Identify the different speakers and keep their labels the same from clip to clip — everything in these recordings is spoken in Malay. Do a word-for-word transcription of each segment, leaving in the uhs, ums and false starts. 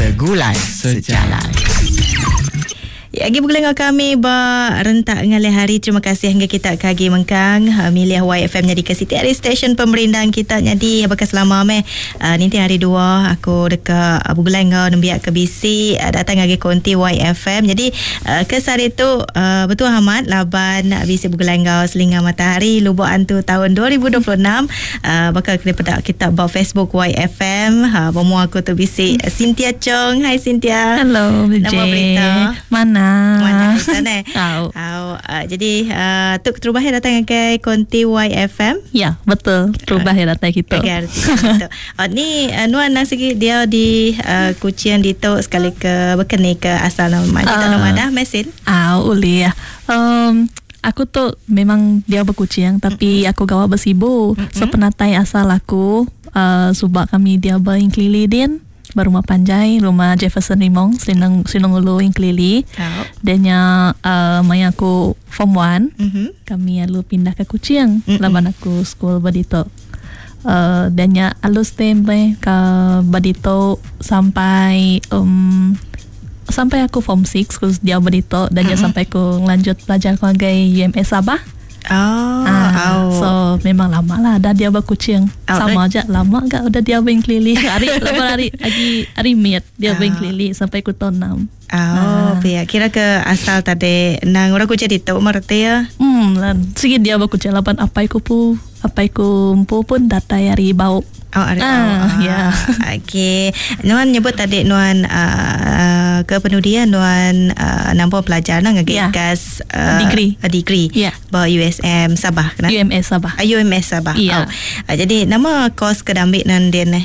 Speaker 1: Segulai Sejalan.
Speaker 2: Ya, lagi bergulung kami berentak ngalih hari. Terima kasih hingga kita kagi mengkang uh, milih Y F M jadi ke Siti Hari Station pemerintahan kita jadi apakah selama meh uh, nanti hari dua aku dekat uh, bergulung nembiak ke B C uh, datang lagi konti Y F M jadi uh, ke hari tu uh, betul Ahmad laban B C bergulung selinga matahari lubuan tu tahun dua ribu dua puluh enam uh, bakal daripada kita bawa Facebook Y F M uh, bomo aku tu B C uh, Cynthia Chong. Hai Cynthia.
Speaker 3: Hello
Speaker 2: Nama berita
Speaker 3: mana
Speaker 2: Mana sana?
Speaker 3: Tahu.
Speaker 2: Oh, uh, jadi uh, Tuk terubah datang ke konti Y F M.
Speaker 3: Ya, betul. Terubah uh, datang kita.
Speaker 2: Okay, gitu. Oh, ni uh, Nuan nang segi dia di uh, kucian di tu sekali ke berkeni ke asal nama uh, nama dah mesin.
Speaker 3: Ah, boleh ya. Um, aku tu memang dia berkucing tapi mm-hmm. aku gawa bersibu. Mm-hmm. So penatai asal aku uh, subak kami dia berinkili din. Rumah Panjai, rumah Jefferson Limong, Senang Senang Ulu Inklili. Oh. Dan yang uh, maya aku form one, mm-hmm. kami lalu pindah ke Kuching, mm-hmm. laban aku school Badito. Uh, dan yang lalu stay ke Badito sampai um, sampai aku form six, kus dia Badito dan mm-hmm. yang sampai aku lanjut belajar sebagai U M S Sabah.
Speaker 2: Oh,
Speaker 3: ah,
Speaker 2: oh.
Speaker 3: So memang lama lah dah dia berkucing. Oh, sama aja lama gak udah dia berkelili. Hari lepas hari lagi hari miat dia oh. berkelili sampai ku tahun enam.
Speaker 2: Oh, biar kira ke asal tadi nang orang kucing itu merti ya.
Speaker 3: Hmm, lan sigi dia berkucing lapan apa iku pu apa iku pu pun data hari bau.
Speaker 2: Oh, ada.
Speaker 3: Ah, ya.
Speaker 2: Okey. Nuan nyebut tadi Nuan uh, kepenudian Nuan uh, nampak pelajar nang ngagikas
Speaker 3: yeah. uh, degree.
Speaker 2: Uh, degree.
Speaker 3: Yeah.
Speaker 2: Ba U S M Sabah kan?
Speaker 3: U M S Sabah.
Speaker 2: Uh, U M S Sabah.
Speaker 3: Yeah.
Speaker 2: Oh. Uh, jadi nama kos kedamik nan dia ni.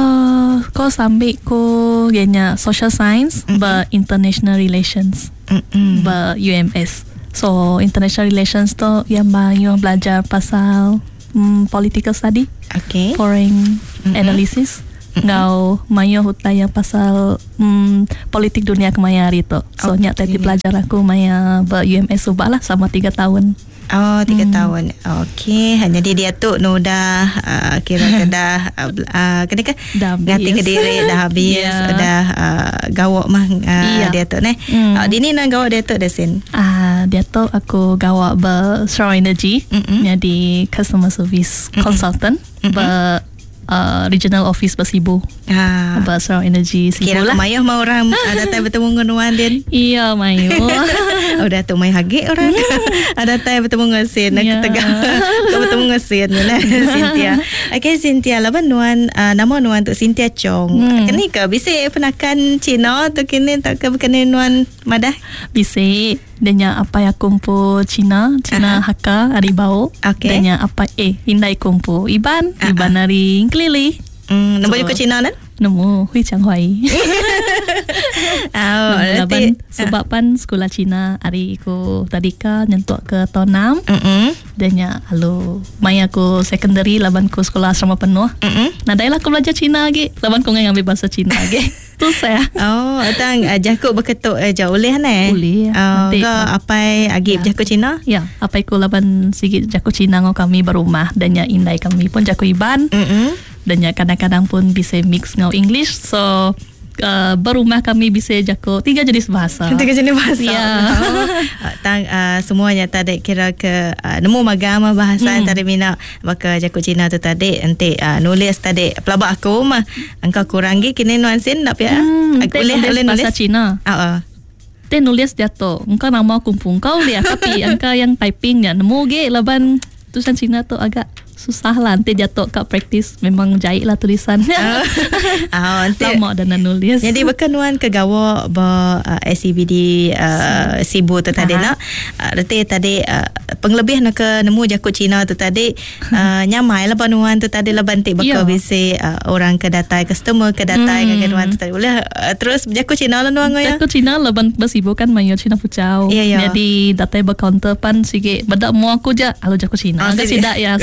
Speaker 3: Uh, kos ambil ko genya social science mm-hmm. ba international relations. Mm-hmm. Ba U M S. So international relations tu yang banyak belajar pasal um, political study.
Speaker 2: Okay.
Speaker 3: Foreign mm-hmm. analysis. Mm-hmm. Ngau mayo hutaya pasal um, politik dunia kemaya hari tu. So okay. nyak tadi pelajar aku maya ba U M S subak lah sama tiga tahun.
Speaker 2: Oh, tiga hmm. tahun. Okey. Jadi dia tu nu dah uh, kira ke dah uh, kena ke ngati ke diri dah habis yeah. dah uh, gawak mah uh, yeah. dia tu ni. Hmm. Uh, dini nang gawak dia tu dah sin.
Speaker 3: Ah, uh, dia tu aku gawak ba Straw Energy. Mm-hmm. Jadi customer service mm-hmm. consultant mm-hmm. ba Uh, regional office Basibu. Ah. Basra Energy Sibu
Speaker 2: lah. Kira mayuh mau orang ada tay bertemu dengan Nuan din.
Speaker 3: Iya mayuh.
Speaker 2: Udah tu may hagi orang. Ada tay bertemu dengan Sin. Nak tegak. Kau bertemu dengan Sin lah Cynthia. Okay Cynthia laban Nuan uh, nama Nuan tu Cynthia Chong. Hmm. Kini ke bisa penakan Cina tu kini tak ke kena Nuan madah?
Speaker 3: Bisa. Dan yang apa yang kumpul Cina Cina uh-huh. Hakka Aribau. Okay. Dan yang apa eh hindai kumpul Iban uh-huh. Iban dari Inklili.
Speaker 2: Hmm, nombor so, ke Cina kan?
Speaker 3: Nombor Hui Chang Huai.
Speaker 2: Oh,
Speaker 3: laban sebabkan sekolah Cina hari aku tadika nyentuh ke tahun enam. Mm-hmm. Dan ya halo mai aku secondary laban ku sekolah asrama penuh. Mm-hmm. Nah dailah aku belajar Cina lagi. Laban ku ngambil bahasa Cina lagi. Tu saya.
Speaker 2: Oh, tang uh, jakuk berketuk uh, jauh boleh ne?
Speaker 3: Boleh.
Speaker 2: Oh, ke apa agib ya. Jakuk Cina?
Speaker 3: Ya, apa iku laban sikit jakuk Cina ngo kami berumah dan ya indai kami pun jakuk Iban. Mm-hmm. Dan ya kadang-kadang pun bisa mix ngau English. So uh, berumah kami bisa jago tiga jenis bahasa.
Speaker 2: Tiga jenis bahasa.
Speaker 3: Ya.
Speaker 2: Oh, tang uh, semuanya tadi kira ke uh, nemu magama bahasa hmm. tadi mina maka jago Cina tu tadi nanti uh, nulis tadi pelabak aku mah engkau kurangi kini nuansin tak ya?
Speaker 3: Hmm, boleh boleh nulis bahasa Cina.
Speaker 2: Uh, uh.
Speaker 3: Te nulis jatuh. Engkau nama kumpul kau dia tapi engkau yang typingnya nemu ge laban tulisan Cina tu agak susah lah. Nanti jatuh kat praktis memang jahit lah tulisannya.
Speaker 2: Oh,
Speaker 3: lama dah nak nulis.
Speaker 2: Jadi bukan Nuan ke gawa ba uh, S C B D uh, Sibu tu tadi nak. Reti uh, tadi uh, penglebih nak ke nemu jakut Cina tu tadi uh, nyamai lah Nuan tu tadi lah bantik bakal bisa uh, orang ke datai customer ke datai hmm. ke Nuan tu tadi. Boleh uh, terus jakut Cina lah Nuan ya.
Speaker 3: Jakut Cina lah ban Basibu kan mayo Cina Pucau. Yeah, yeah. Jadi datai bercounter pan sikit bedak mu aku je alo jakut Cina. Oh, kan tidak ya so auto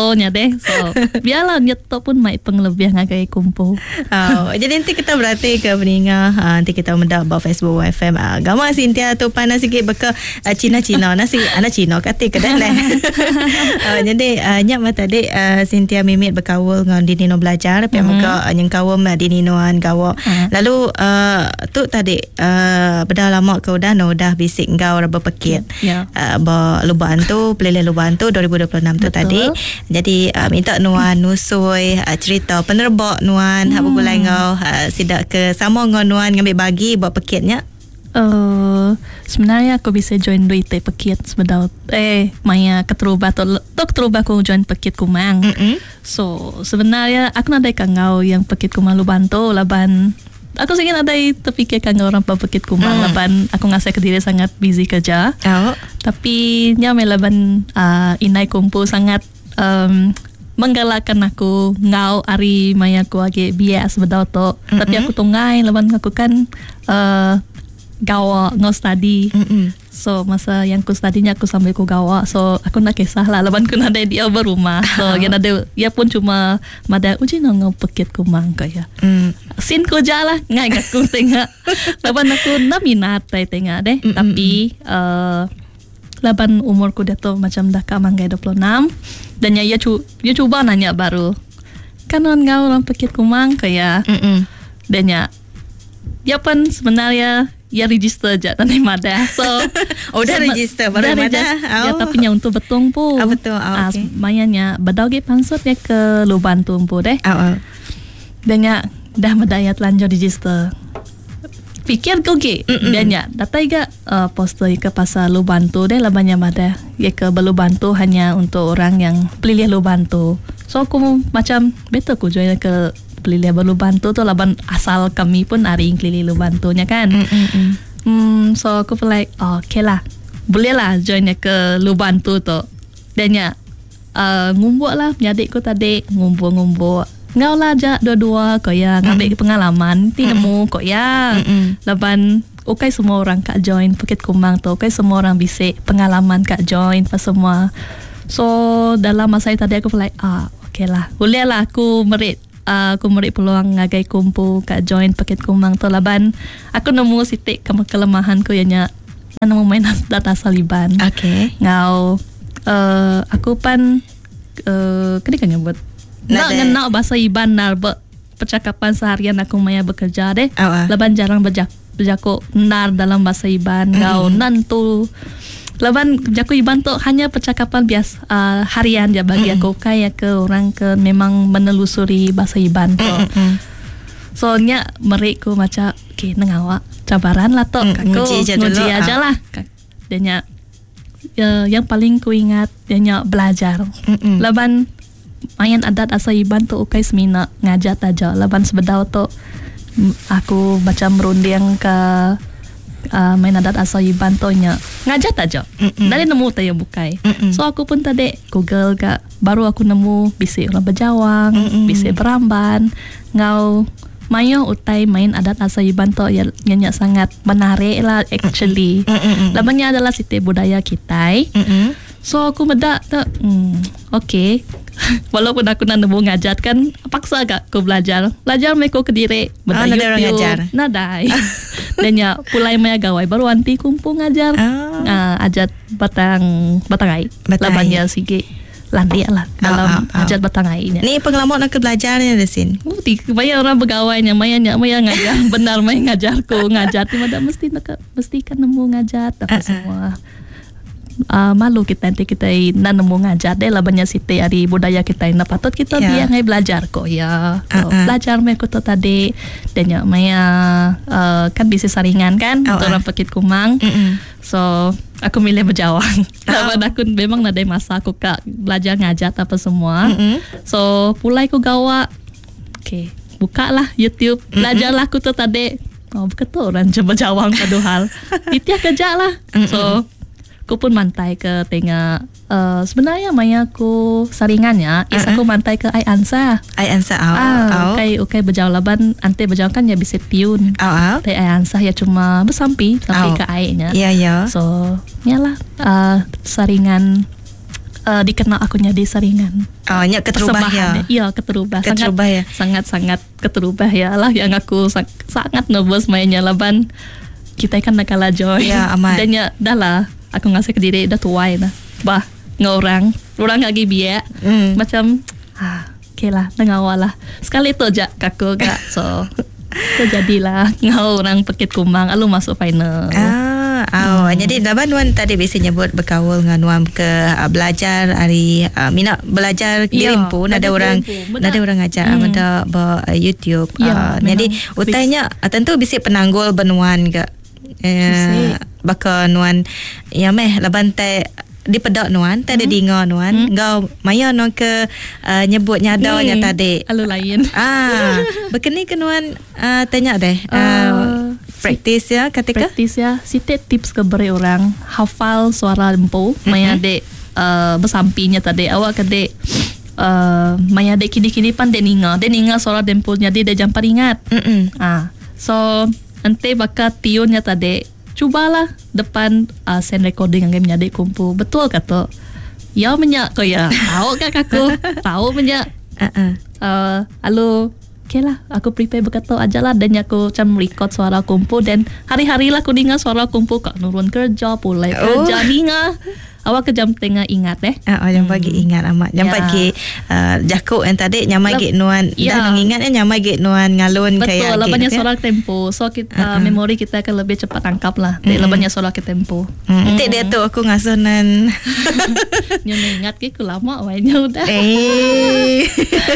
Speaker 3: nya deh. So biarlah nyetok pun mai penglebih ngagai kumpul.
Speaker 2: Oh, jadi nanti kita berarti ke peninga uh, nanti kita mendak ba Facebook F M. Uh, Gama Cynthia tu panas sikit beka uh, Cina-Cina nasi anak Cina kata kedan lah. uh, jadi uh, nyak mata dik uh, Cynthia Mimit berkawal dengan Dinino belajar pihak
Speaker 3: mm-hmm.
Speaker 2: muka uh, nyengkawam uh, Dininoan gawa. Mm. Lalu uh, tu tadi uh, bedah lama kau dah no dah bisik engkau raba pekit. Yeah. Uh, ba lubang tu pelilih lubang tu dua ribu dua puluh enam tu tadi. Jadi uh, minta Nuan nusui uh, cerita penerbak Nuan hmm. apa bulai ngau uh, sidak ke sama ngau Nuan ngambil bagi buat pekitnya.
Speaker 3: Uh, sebenarnya aku bisa join duit teh pekit sebenarnya eh maya keteruba tu tu keteruba aku join pekit kumang. Mm-hmm. So sebenarnya aku nak ada kangau yang pekit kumang lu bantu laban aku ingin ada terfikir kangau orang pekit kumang mm. laban aku ngasih ke diri sangat busy kerja. Oh. Tapi nya laban uh, inai kumpul sangat um, menggalakkan aku ngau ari maya aku age bias bedau to. Mm-hmm. Tapi aku tungai laban aku kan uh, gawa ngau study. Mm-hmm. So masa yang ku studinya aku sambil ku gawa. So aku nak kisah lah laban ku ada dia berumah. So yang ada dia pun cuma mada uji ngau pekit kumang kaya. Mm. Sin ku jalah ngai aku tengok. Laban aku na minat tai tengok deh. Mm-hmm. Tapi uh, laban umurku dia tu macam dah ka manggai dua puluh enam dan ya cu dia cuba nanya baru. Kan ngau orang pekit kumang kaya. Mm-mm. Dan ya dia pun sebenarnya ya register je tanah mada. So
Speaker 2: oh dah register baru mada.
Speaker 3: Ya tapi nya untuk betung pun.
Speaker 2: Ah betul. Ah, okay.
Speaker 3: Mayanya badauge pansut ya ke Luban tumpu deh.
Speaker 2: Oh, oh.
Speaker 3: Dan ya dah medaya telanjur register. Fikir kau ke? Dan ya datai ga uh, poster ke pasal Luban tu deh labanya mada. Ya ke Luban tu hanya untuk orang yang pelilih Luban tu. So aku macam betul aku join ke pelilih Luban tu tu laban asal kami pun hari pelilih Luban tu nya kan. Mm-mm. Hmm, so aku like oh, okay lah. Boleh lah join ke Luban tu tu. Dan ya uh, ngumbuk lah nyadikku tadi ngumbuk-ngumbuk. Ngau lah aja dua-dua kau ya ngambil mm. pengalaman ti nemu kau ya. Mm-mm. Laban okay semua orang kak join Bukit Kumang tu. Okay semua orang bisa pengalaman kak join pas semua. So dalam masa itu tadi aku like ah okay lah. Boleh lah aku merit Uh, aku merik peluang ngagai kumpul kat join Bukit Kumang tu laban aku nemu sitik ke- kelemahanku ianya nemu main data saliban.
Speaker 2: Okay.
Speaker 3: Ngau uh, aku pan uh, kini kan nyebut nak ngenau bahasa Iban nar percakapan seharian aku maya bekerja deh. Oh, uh. Laban jarang berjak berjaku nar dalam bahasa Iban. Mm-hmm. Ngau nan tu laban jaku Iban tu hanya percakapan biasa uh, harian dia bagi mm-hmm. aku kayak ke orang ke memang menelusuri bahasa Iban tu. Mm-hmm. So nya mereka macam okay nengawa cabaran lah tu. Mm,
Speaker 2: nguji aja dulu.
Speaker 3: Nguji aja lah. Dan nya uh, yang paling ku ingat dia nya belajar. Mm-hmm. Laban main adat asa Iban tu ukai semina ngajat aja. Laban sebedau tu aku macam merunding ke Uh, main adat asal Iban tu nya ngajat aja. Mm-mm. Dari nemu tayo bukai. Mm-mm. So aku pun tadi Google gak baru aku nemu bisi orang berjawang, mm-mm. bisi beramban. Ngau mayo utai main adat asal Iban tu ya nya sangat menarik lah actually. Lamanya adalah siti budaya kita. Mm-mm. So aku medak tu hmm, okay. Walaupun aku nak nemu ngajat kan paksa agak aku belajar. Belajar mereka ke diri.
Speaker 2: Benda oh, YouTube. Orang ngajar.
Speaker 3: Nadai. Dan ya pulai maya gawai baru anti kumpul ngajar. Oh. Uh, ajat batang batangai. Labannya sige landia lah dalam oh, oh, oh. ajat batangai.
Speaker 2: Ni pengalaman nak belajarnya di sini.
Speaker 3: Oh, maya orang begawainya, maya nya maya ngajar. Benar maya ngajarku ngajar. Tidak mesti nak mesti kan nemu ngajar apa uh-uh. semua. Uh, malu kita nanti kita nak nemu ngajar deh lah banyak siti hari budaya kita nak patut kita yeah. dia ngai belajar kok ya so, uh-uh. belajar mereka tu tadi dan ya maya uh, kan bisa saringan kan uh-uh. orang Bukit Kumang. Uh-uh. So aku milih berjawang. Lawan uh-uh. aku memang ada masa aku kak belajar ngajar apa semua. Uh-uh. So pulai aku gawa okay buka lah YouTube belajar lah aku tu tadi oh betul orang coba jawang pada hal itu kerja lah. Uh-uh. So aku pun mantai ke tengah uh, sebenarnya maya aku saringannya is uh-huh. aku mantai ke Ai Ansa
Speaker 2: Ai Ansa au
Speaker 3: ah, au kai ukai berjauh laban ante berjauh kan ya bisa tiun au au Ai Ansa ya cuma bersampi sampai ke Ai nya
Speaker 2: ya ya
Speaker 3: so nyalah uh, saringan uh, dikenal aku jadi saringan.
Speaker 2: Oh, nyak keterubah ya.
Speaker 3: Iya, keterubah.
Speaker 2: Keterubah
Speaker 3: sangat,
Speaker 2: ya.
Speaker 3: Sangat-sangat keterubah ya lah yang aku sang, sangat nervous mainnya laban kita kan nak kalah joy.
Speaker 2: Ya, amat.
Speaker 3: Dan ya dah lah aku ngasih ke diri dah tuai dah. Bah, ngorang, orang lagi biak.
Speaker 2: Mm.
Speaker 3: Macam ah, okay lah, dah ngawal lah. Sekali tu je kaku gak. So, tu jadilah ngau orang Pekit Kumang lalu masuk final.
Speaker 2: Ah, oh, hmm. Jadi Laban Wan tadi biasanya buat berkawal dengan Wan ke uh, belajar hari uh, minat belajar
Speaker 3: Ya,
Speaker 2: Limpu ada orang ada orang ajar hmm. ada ber uh, YouTube.
Speaker 3: Ya,
Speaker 2: uh, jadi utanya uh, tentu bisa penanggul benuan ke. Uh, baka nuan ya meh Laban te di pedak nuan tadi hmm. dinga nuan hmm. ngau maya nuan ke uh, nyebut nyadanya hmm. tadi
Speaker 3: alu lain
Speaker 2: ah bekeni ke nuan uh, tanya deh uh, uh, praktis ya ketika
Speaker 3: praktis ya site tips ke beri orang hafal suara lempu mm-hmm. maya dek uh, bersampinya tadi awak ke dek uh, maya dek kini-kini pan deninga deninga suara lempunya dia dah jampan ingat mm-hmm. ah so ente bakal tionnya tadi cubalah depan uh, send recording yang game adik kumpul betul kata ya menyak kau ya tahu kak aku tahu menyak uh-uh. uh, lalu okay lah aku prepare berkata aja lah dan aku macam record suara kumpul dan hari-hari lah aku dengar suara kumpul kak nurun kerja pulai
Speaker 2: oh.
Speaker 3: kerja dengar awak ke jam tengah ingat eh
Speaker 2: oh jam pagi hmm. ingat amat jam ya. Pagi uh, jakuk yang tadi nyamai git nuan ya. Dah mengingat eh nyamai git nuan ngalun kayak
Speaker 3: betul lebannya ya? Suara tempo so kita uh-uh. memori kita akan lebih cepat tangkap lah mm-hmm. lebannya suara ke tempo
Speaker 2: mm-hmm. mm-hmm. dia tu aku ngasuh nan
Speaker 3: nyonya ingat ke lama wainya udah
Speaker 2: eh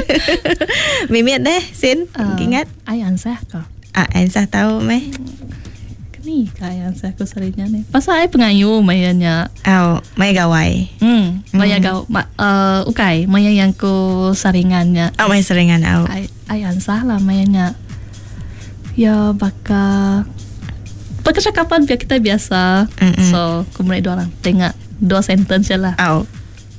Speaker 2: mimit deh sin uh, ingat
Speaker 3: ai ansah kau
Speaker 2: ah ansah tahu meh
Speaker 3: ni kaya saya aku seringnya nih. Pasal ai pengayu mayanya.
Speaker 2: Oh, maya gawai.
Speaker 3: Hmm, maya gaw ma, uh, ukai maya yang ku saringannya.
Speaker 2: Oh, maya saringan au.
Speaker 3: Ai ai ansah lah mayanya. Ya baka percakapan biar kita biasa. Mm-mm. So, kemudian dua orang tengok dua sentence lah.
Speaker 2: Au.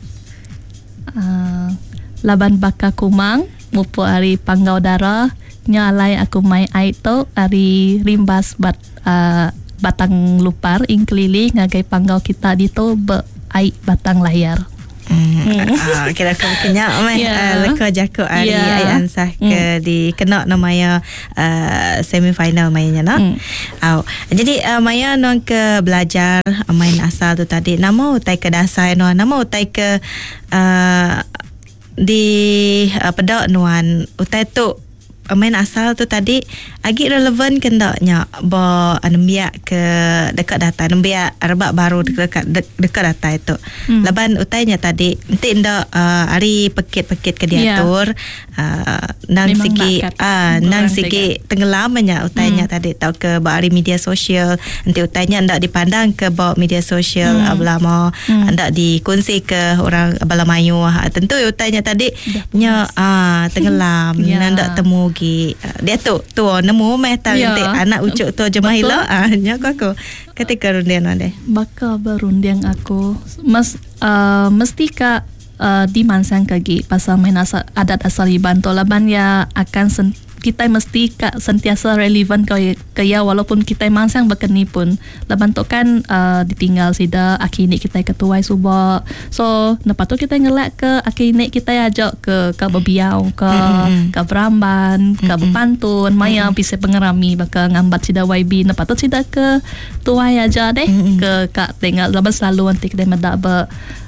Speaker 3: Uh, laban baka kumang mupu hari panggau darah nyalai aku mai aito hari rimbas bat uh, batang lupar ing keliling ngagai panggau kita dito be ai batang layar.
Speaker 2: Hmm. Ah, kira aku kenyak meh yeah. uh, leka jaku hari yeah. ai ansah ke mm. di kena namanya uh, semifinal mainnya nak. Mm. Au. Jadi uh, maya non ke belajar uh, main asal tu tadi nama utai ke dasar no nama utai ke uh, di uh, pedak nuan utai tu main asal tu tadi agak relevan ke ndaknya ba anembiak ke dekat data anembiak arbak baru dekat de, dekat data itu hmm. laban utainya tadi nanti ndak uh, hari pekit-pekit ke diatur yeah. uh, nang memang segi ah uh, nang segi tenggelamnya utainya hmm. tadi tau ke ba hari media sosial nanti utainya ndak dipandang ke ba media sosial hmm. belama hmm. ndak dikongsi ke orang balamayu uh, tentu utainya tadi nya ah uh, tenggelam yeah. ndak temu dia tu tu nemu meh tahu ya. Anak ucuk tu je mahila ah nya aku ketika rundian ade
Speaker 3: baka berundian aku mas uh, mesti ka uh, dimansang kagi pasal main asal, adat asal Iban to laban ya akan sen, kita mesti ka sentiasa relevan kaya, kaya walaupun kita mansang bekeni pun laban to kan uh, ditinggal sida akini kita ketuai suba so lepas tu kita ngelak ke akini kita ajak ke ke bebiau ke mm-hmm. ke beramban mm-hmm. ke berpantun maya mm-hmm. bisa pengerami baka ngambat sida Y B lepas tu sida ke tuai aja deh mm-hmm. ke kak tinggal laban selalu nanti kita medak be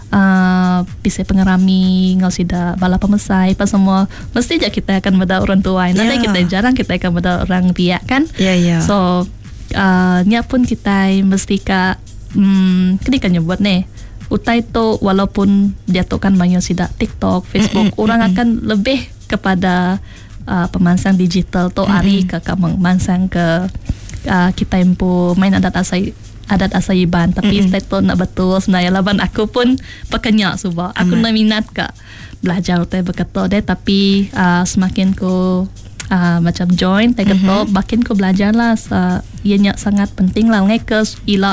Speaker 3: Uh, bisa pengerami ngau sida bala pemesai apa semua mesti je kita akan beda orang tua nanti yeah. kita jarang kita akan beda orang biak kan
Speaker 2: yeah, yeah.
Speaker 3: so uh, nya pun kita mesti ka hmm, kini kan nyebut nih utai tu walaupun dia tu kan banyak sida TikTok Facebook mm-hmm. orang mm-hmm. akan lebih kepada uh, pemansang digital tu mm-hmm. ari ke kemansang ke uh, kita empu main adat asai adat asal Iban tapi mm-hmm. status nak betul sebenarnya laban aku pun pekenyak subah aku nak minat kak belajar teh berkata deh tapi uh, semakin ku uh, macam join teh kata mm-hmm. makin ku belajar lah uh, ianya sangat penting lah ngekes ila deh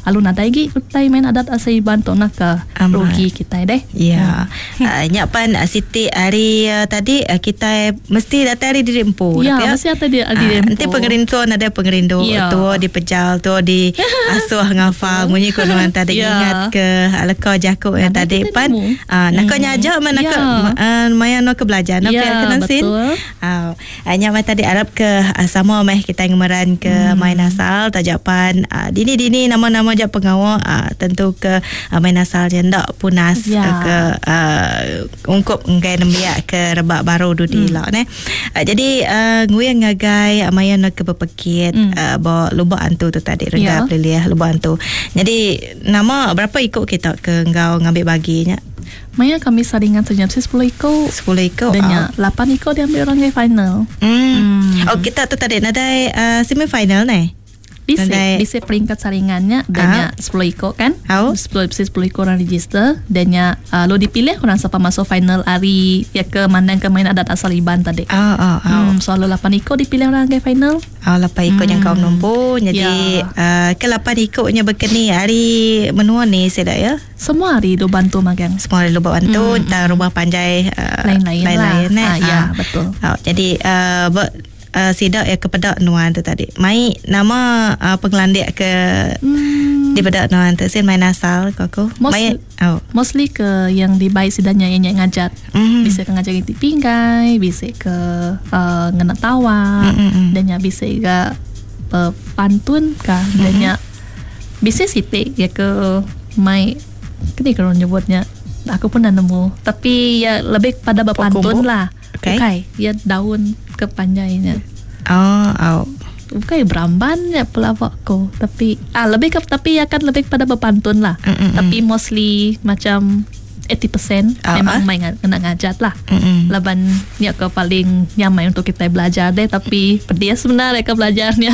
Speaker 3: alun ada lagi utai main adat asai bantu nak ke rugi kita deh.
Speaker 2: Ya. Uh, nyapan uh, Siti hari uh, tadi uh, kita mesti datang hari di Rempo.
Speaker 3: Ya, mesti ada di di Rempo.
Speaker 2: Nanti pengerindu ada pengerindu
Speaker 3: ya.
Speaker 2: tu di pejal tu di asuh ngafal munyi kono tadi
Speaker 3: ya.
Speaker 2: ingat ke lekau jakuk yang tadi pan. Ah nak kau nyajak mana
Speaker 3: ya.
Speaker 2: ke uh, maya nak ke belajar nak
Speaker 3: ya,
Speaker 2: kenan sin. Ah uh, nyaman tadi Arab ke uh, sama meh kita ngemeran ke hmm. main asal tajapan uh, dini-dini nama-nama jak pengawal uh, tentu ke uh, main asal jendak punas ya. uh, ke uh, ungkup ngai nembiak ke rebak baru du di hmm. lah ne. Uh, jadi uh, ngui ngagai uh, maya nak ke berpekit hmm. uh, bawa lubak antu tu tadi rendah peliliah ya. Lubak antu. Jadi nama berapa ikut kita ke engkau ngambil baginya?
Speaker 3: Maya kami saringan senyap sepuluh ikut.
Speaker 2: sepuluh ikut.
Speaker 3: Dan ya, lapan ikut diambil orang ke final.
Speaker 2: Hmm. hmm. Oh kita tu tadi nadai uh, semi final ni.
Speaker 3: Bisa, bisa peringkat saringannya dan ya sepuluh ikut kan?
Speaker 2: Oh.
Speaker 3: sepuluh sepuluh ikut orang register dan ya uh, lo dipilih orang siapa masuk final hari ya ke mandang ke main adat asal Iban tadi.
Speaker 2: Oh oh oh.
Speaker 3: Hmm, soal lapan ikut dipilih orang ke final.
Speaker 2: Oh lapan ikut hmm. yang kau nombor. Jadi ya. uh, ke lapan ikutnya berkeni hari menua ni sedap ya.
Speaker 3: Semua hari lo bantu magang.
Speaker 2: Semua hari lo bantu hmm. dan rumah panjai uh,
Speaker 3: lain-lain,
Speaker 2: lain-lain
Speaker 3: lah.
Speaker 2: eh.
Speaker 3: Ah, ya
Speaker 2: ah.
Speaker 3: betul.
Speaker 2: Oh, jadi uh, ber, Uh, sidak ya kepada nuan tu tadi. Mai nama uh, penglandik ke hmm. di pada nuan tu sen main asal kau aku.
Speaker 3: Mai
Speaker 2: oh.
Speaker 3: mostly ke yang di baik sidanya yang ngajat. Mm-hmm. Bisa ke ngajak inti pinggai, bisa ke uh, ngena tawa mm-hmm. dan ya bisa ke uh, pantun kah mm-hmm. dan ya bisa siti ya ke mai kini kalau nyebutnya aku pun dah nemu tapi ya lebih pada berpantun lah.
Speaker 2: Okay.
Speaker 3: Okay, ya daun kepanjainya.
Speaker 2: Oh, oh.
Speaker 3: Okay, beramban ya pelawak ko. Tapi ah lebih ke tapi akan lebih pada berpantun lah. Mm-mm. Tapi mostly macam eighty percent oh, memang ah? main kena ngajat lah. Mm-mm. Laban ya ke paling nyaman untuk kita belajar deh. Tapi pedih sebenarnya ke belajarnya.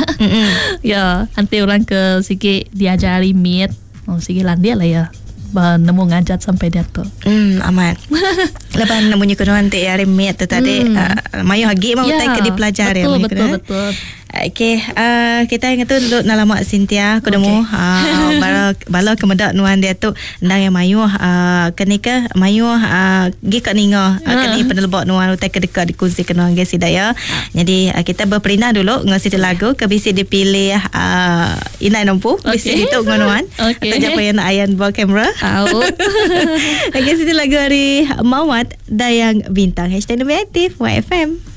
Speaker 3: Ya, nanti orang ke sikit diajari meet. Oh, sikit landia lah ya. Nemu ngajat sampai dia tu.
Speaker 2: Hmm, aman. Lepas nemunya kenuan te hari met tu tadi, hmm. uh, mayu hagi mau ya, tai ke dipelajari.
Speaker 3: Betul betul kenuan. betul.
Speaker 2: Okey, uh, kita ingat tu dulu nalamak Cynthia aku demo okay. uh, bala bala kemedak nuan dia tu ndang yang mayu uh, kenika mayu uh, gi kat ninga uh, keni penelbok nuan utai ke dekat dikunci kenuan ge sidaya. Jadi uh, kita berperindah dulu ngasi lagu ke bisi dipilih uh, inai nompu bisi okay. itu nuan. Okey. Atau japa yang ayan bawa kamera. Au. Okey, situ lagu hari Mawat Dayang Bintang hashtag Aktif Y F M.